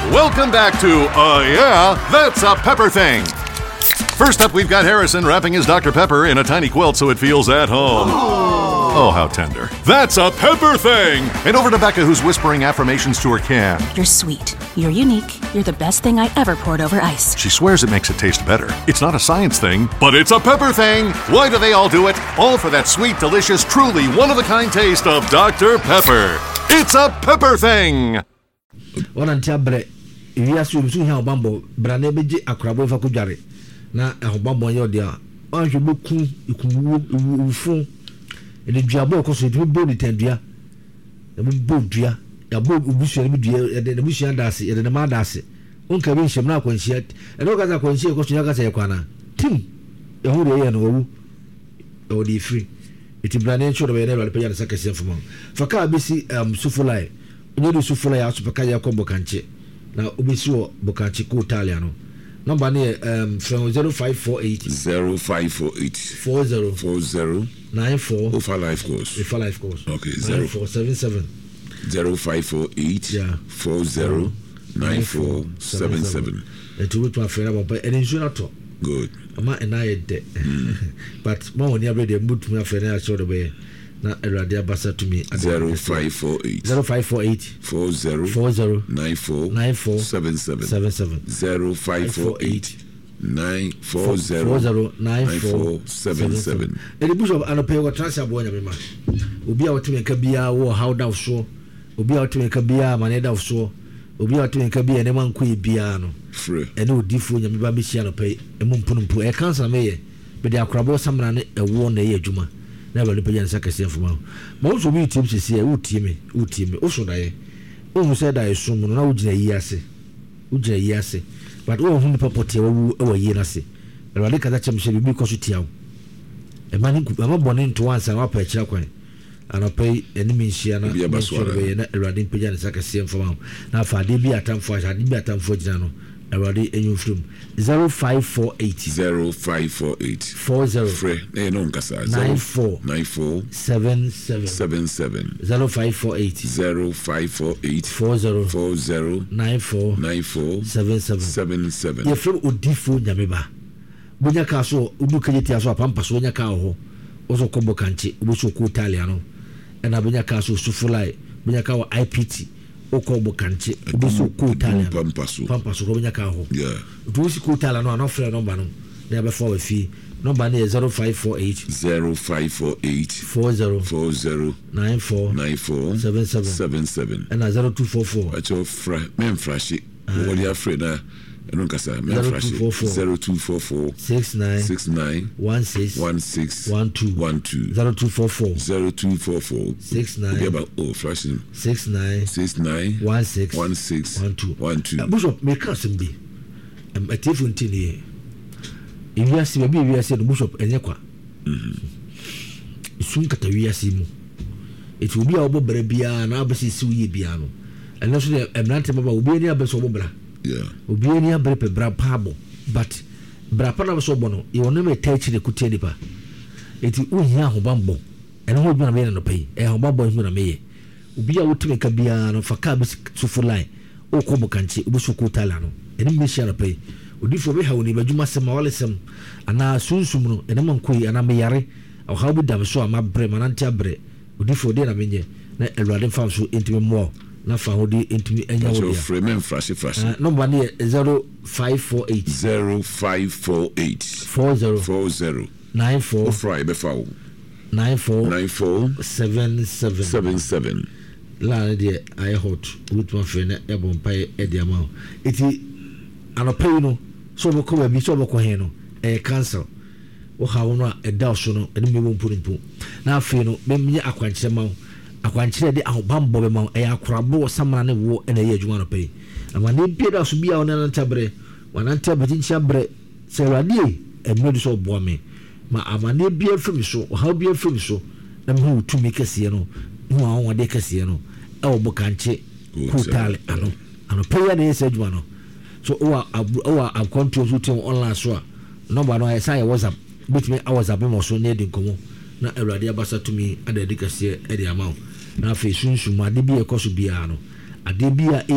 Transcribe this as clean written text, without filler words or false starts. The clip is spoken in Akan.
Welcome back to Yeah, That's a Pepper Thing. First up, we've got Harrison wrapping his Dr. Pepper in a tiny quilt so it feels at home. Oh, how tender. That's a pepper thing! And over to Becca, who's whispering affirmations to her can. You're sweet. You're unique. You're the best thing I ever poured over ice. She swears it makes it taste better. It's not a science thing, but it's a pepper thing! Why do they all do it? All for that sweet, delicious, truly one-of-a-kind taste of Dr. Pepper. It's a pepper thing! If you assume you have bamboo, Branebeji, a crab of a kujari. Now, a bamboo, your dear. I should look cool, you can fool. And the jabo, because it will be the tendia. The boat dear, a boat will be sure dear, and the mission dassi, and the man dassi. Uncle Winsham now when she had, and all that when she goes to Yagasakwana. Tim, a whole day and oh, the free. It is Branen should have never paid a second cent for mom. For car busy, Sufulai. You know, Sufulai out to Pacaya Combo Canche. Now, Ubisuo Bocachi Co Italiano. Number near from 0548 0548 40 94 for life course. For life course. Okay, 0477 0548 yeah 40 9477. And to which my friend, but an insurance. Good. And I dead. But more near ready, mood to my friend, I saw the way. Now, a radio bassa to me 0548 40 94 77 0548 940 9477. And the bush of Anapeo Transa Boyama will be out to make a beer or how thou so, will be out to make a beer, maneda of so, will be out to make a beer and a man qui piano. Free. And no different Yamibamichiano pay a mumpunum, a cancer may, but they are crabo some a warn a year Juma. Never the Payan Sakasian from now. Most of you teams is here, Utim, also die. Almost said I assume no Ujayase, but all whom the property over Yenase. And I look at that champion because you tell. A man I'm not born into once and I'll pay Chakwan. And I'll pay enemy Shiana, be a Baswara, a Radin Payan Sakasian from now. Now, for DB at time for Jano. Already a new film 0548 40 94 77 0548 40 94 77. Your film would differ Yamiba. Bunya Castle, Ubukatia, so a pampas, Wanya Kao, also Combo Canchi, Ubuso Italiano, and Abunya Castle, Sufulai, Bunyakawa IPT. Okobo Canchi, Ubusu Kutalian, Pampas, Robina Caho. Yeah. Ubusu Kutalano, and offer a number, never for a fee. Number near 0548 40 94 77 and 0244. At your men frashy, what you're afraid of. And on Casa, 0244 69 16 12 0244 69 about flashing 69 16 12. Bishop may cousin be a different thing here. If you see, maybe we said Bishop and Yakwa. Soon Catawia it will be our Bobra and Abbasi Sui Biano. And also, I'm not about Ubania Besobra. Yeah. Ubiania brepe bra pabo, but brapana was so bono, you will never touch the Kutenipa. It is Unia Hobambo, and who will be no pay, a Hobambo is not a may. Ubia would make a biano for cabis to fulai, O Combo Canchi, Ubusuku Talano, and English pay. Would you forget how we never do Massamalism, and now soon sumno, and a monkey, and a mayare, or how would them so a map bremanantia bre, would you for dinner minion, a radin farm so intimate more. Na faudi into me and your frame flashy. Number near 0548 40 94 Fry before 94 77. La dear, I hot with my friend Ebon Pay Ediamau. It is an opinion so we be so coheno a cancel. O how not a dawsono and me won't put in poo. Now, Fino, me a quanchemo. Akwanchire de ahobambo be ma ayakrabo samana ne wo ena ye adwuma no pay amane bieda so bia ona nantabre wananta betincha bre se radie emmedu so bo me ma amane bia firi so ha bia firi so na me hu tumi kase no hu awon de kase no e wo bokanche kutale ano pay na ye adwuma no so o control so team online so number no I say WhatsApp bitme WhatsApp me so na edi nkomo na awurade abasa tumi adedikase edi amount na fe sunsun ade bi ekoso bia no ade bia